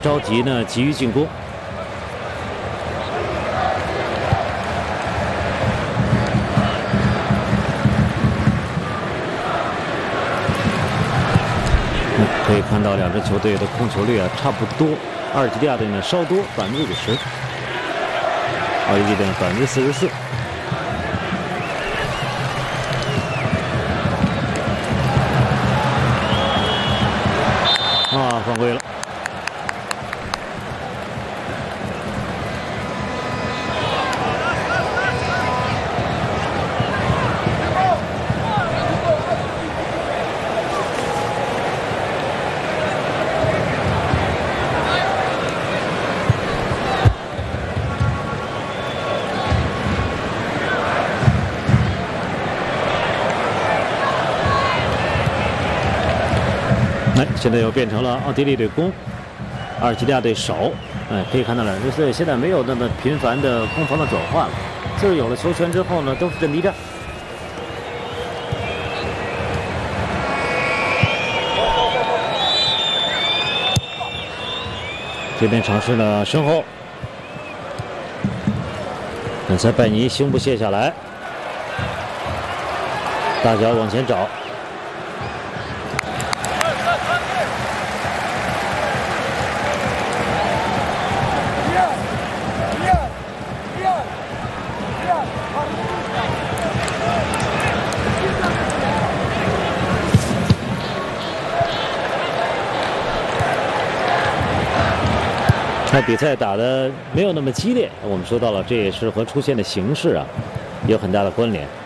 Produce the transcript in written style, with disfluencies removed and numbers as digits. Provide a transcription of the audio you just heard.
着急呢，急于进攻。可以看到两支球队的控球率啊差不多，阿尔及利亚队呢稍多50%，奥地利队44%。啊，犯规了。哎，现在又变成了奥地利队攻，阿尔及利亚队守。哎，可以看到两支队现在没有那么频繁的攻防的转换了，就是有了球权之后呢，都是阵地战。这边尝试了身后，刚才拜尼胸部卸下来，大脚往前找。那比赛打得没有那么激烈，我们说到了，这也是和出现的形势啊有很大的关联。